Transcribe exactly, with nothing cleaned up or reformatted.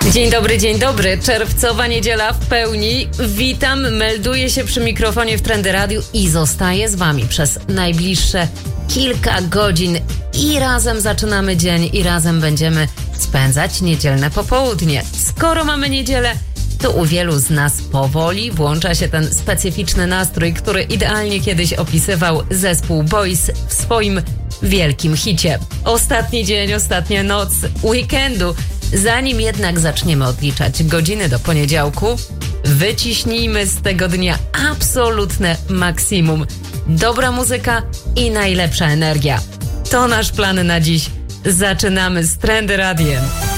Dzień dobry, dzień dobry. Czerwcowa niedziela w pełni. Witam, melduję się przy mikrofonie w Trendy Radiu i zostaję z wami przez najbliższe kilka godzin. I razem zaczynamy dzień i razem będziemy spędzać niedzielne popołudnie. Skoro mamy niedzielę, to u wielu z nas powoli włącza się ten specyficzny nastrój, który idealnie kiedyś opisywał zespół Boys w swoim wielkim hicie. Ostatni dzień, ostatnia noc weekendu. Zanim jednak zaczniemy odliczać godziny do poniedziałku, wyciśnijmy z tego dnia absolutne maksimum. Dobra muzyka i najlepsza energia. To nasz plan na dziś. Zaczynamy z Trendy Radiem.